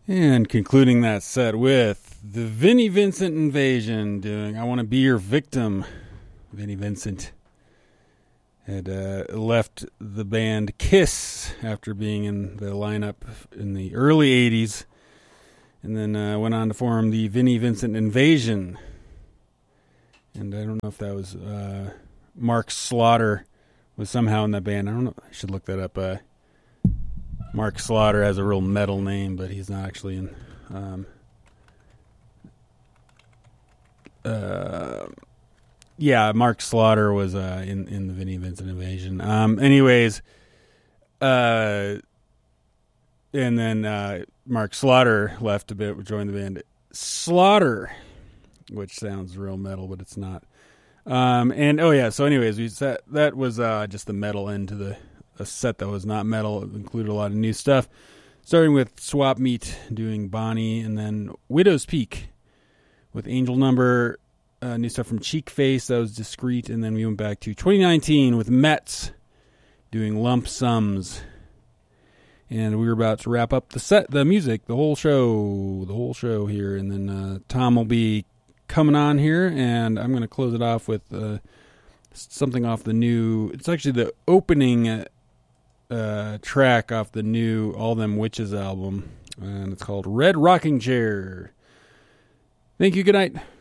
And concluding that set with the Vinnie Vincent Invasion doing I Want to Be Your Victim. Vinnie Vincent had left the band Kiss after being in the lineup in the early 80s, and then went on to form the Vinnie Vincent Invasion. And I don't know if that was Mark Slaughter was somehow in that band. I don't know. I should look that up. Mark Slaughter has a real metal name, but he's not actually in. Mark Slaughter was in the Vinnie Vincent Invasion. And then Mark Slaughter left a bit, joined the band Slaughter, which sounds real metal, but it's not. So anyways, that was just the metal end to a set that was not metal. It included a lot of new stuff, starting with Swap Meat doing Bonnie, and then Widow's Peak with Angel Number, new stuff from Cheek Face that was Discreet, and then we went back to 2019 with Mets doing Lump Sums. And we were about to wrap up the music, the whole show here, and then Tom will be coming on here, and I'm going to close it off with something off the new. It's actually the opening track off the new All Them Witches album, and it's called Red Rocking Chair. Thank you. Good night.